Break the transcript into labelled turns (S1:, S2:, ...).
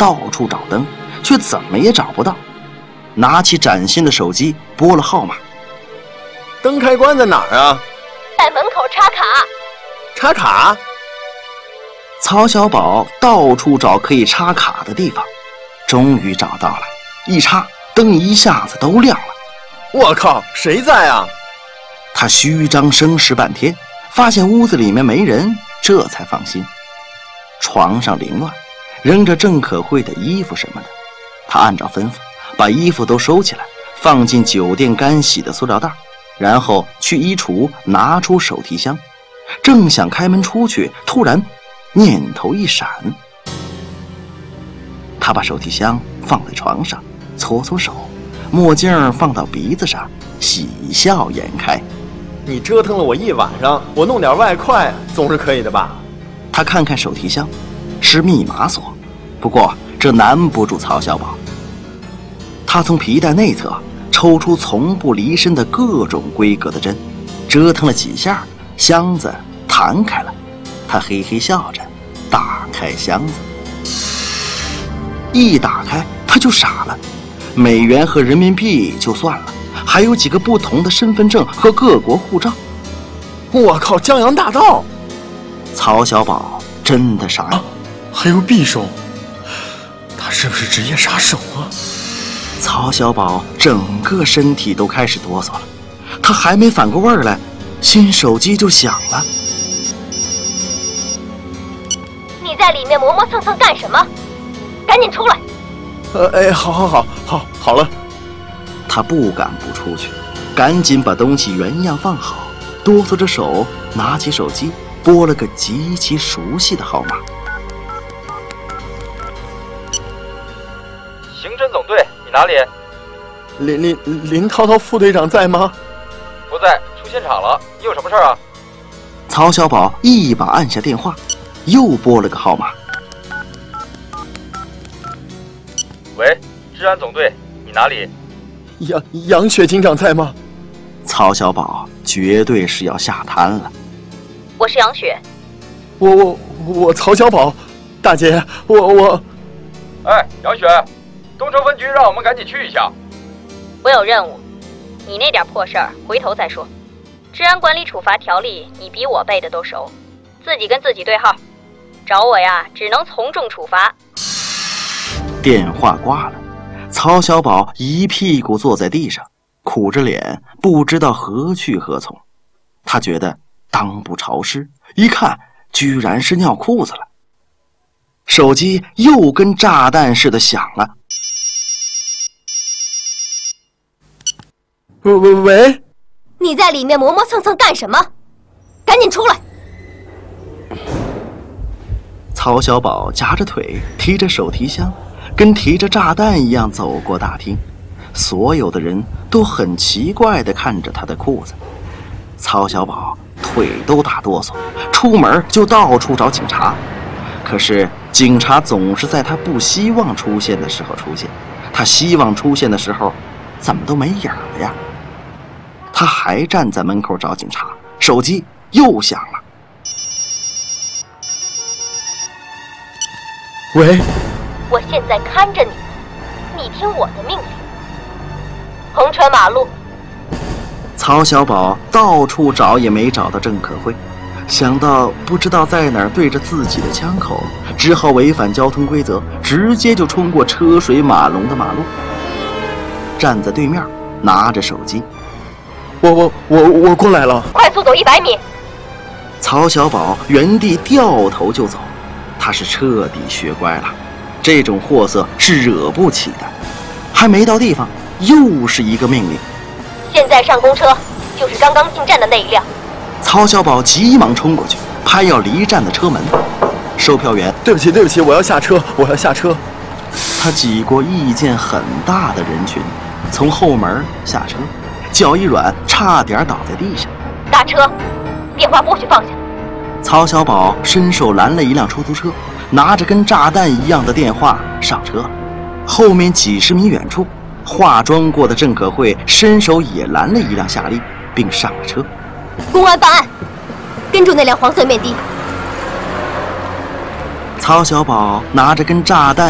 S1: 到处找灯，却怎么也找不到。拿起崭新的手机拨了号码。
S2: 灯开关在哪儿啊？
S3: 在门口插卡。
S2: 插卡？
S1: 曹小宝到处找可以插卡的地方，终于找到了。一插，灯一下子都亮了。
S2: 我靠，谁在啊？
S1: 他虚张声势半天，发现屋子里面没人，这才放心。床上凌乱，扔着郑可慧的衣服什么的。他按照吩咐把衣服都收起来，放进酒店干洗的塑料袋，然后去衣橱拿出手提箱，正想开门出去，突然念头一闪。他把手提箱放在床上，搓搓手，墨镜放到鼻子上，喜笑颜开。
S2: 你折腾了我一晚上，我弄点外快总是可以的吧？
S1: 他看看手提箱，是密码锁，不过这难不住曹小宝。他从皮带内侧抽出从不离身的各种规格的针，折腾了几下，箱子弹开了。他嘿嘿笑着打开箱子，一打开他就傻了，美元和人民币就算了，还有几个不同的身份证和各国护照。
S2: 我靠，江洋大盗！
S1: 曹小宝真的傻眼。
S2: 还有匕首，他是不是职业杀手啊？
S1: 曹小宝整个身体都开始哆嗦了，他还没反过味儿来，新手机就响了。
S3: 你在里面磨磨蹭蹭干什么？赶紧出来！
S2: 好了。
S1: 他不敢不出去，赶紧把东西原样放好，哆嗦着手拿起手机，拨了个极其熟悉的号码。
S4: 刑侦总队，你哪里？
S2: 林涛涛副队长在吗？
S4: 不在，出现场了。你有什么事啊？
S1: 曹小宝一把按下电话，又拨了个号码。
S4: 喂，治安总队，你哪里？
S2: 杨雪警长在吗？
S1: 曹小宝绝对是要下滩了。
S3: 我是杨雪。
S2: 我曹小宝，大姐，我。
S4: 哎，杨雪，东城分局让我们赶紧去一下。
S3: 我有任务，你那点破事儿回头再说。治安管理处罚条例你比我背的都熟，自己跟自己对号，找我呀只能从重处罚。
S1: 电话挂了，曹小宝一屁股坐在地上，苦着脸不知道何去何从。他觉得当不潮湿，一看居然是尿裤子了。手机又跟炸弹似的响了。
S2: 喂，
S3: 你在里面磨磨蹭蹭干什么？赶紧出来！
S1: 曹小宝夹着腿，提着手提箱，跟提着炸弹一样走过大厅。所有的人都很奇怪地看着他的裤子。曹小宝腿都打哆嗦，出门就到处找警察。可是警察总是在他不希望出现的时候出现，他希望出现的时候怎么都没影了呀？他还站在门口找警察，手机又响了。
S2: 喂，
S3: 我现在看着你，你听我的命令。横穿马路。
S1: 曹小宝到处找也没找到郑可慧，想到不知道在哪儿对着自己的枪口，只好违反交通规则，直接就冲过车水马龙的马路，站在对面拿着手机。
S2: 我过来了。
S3: 快速走100米。
S1: 曹小宝原地掉头就走，他是彻底学乖了，这种货色是惹不起的。还没到地方，又是一个命令。
S3: 现在上公车，就是刚刚进站的那一辆。
S1: 曹小宝急忙冲过去，拍要离站的车门。售票员，
S2: 对不起，我要下车。
S1: 他挤过意见很大的人群，从后门下车，脚一软，差点倒在地上。
S3: 打车，电话不许放下。
S1: 曹小宝伸手拦了一辆出租车，拿着跟炸弹一样的电话上车。后面几十米远处，化妆过的郑可慧伸手也拦了一辆夏利，并上了车。
S3: 公安办案，跟住那辆黄色面的。
S1: 曹小宝拿着跟炸弹